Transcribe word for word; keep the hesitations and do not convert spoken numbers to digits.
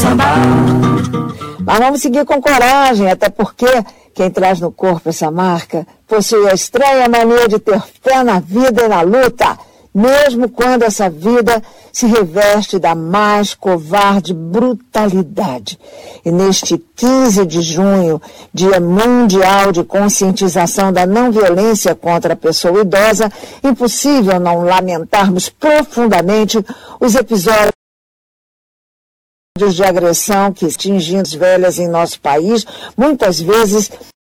samba. Mas vamos seguir com coragem, até porque quem traz no corpo essa marca possui a estranha mania de ter fé na vida e na luta, mesmo quando essa vida se reveste da mais covarde brutalidade. E neste quinze de junho, Dia Mundial de Conscientização da Não Violência contra a Pessoa Idosa, impossível não lamentarmos profundamente os episódios de agressão que atingindo as velhas em nosso país, muitas vezes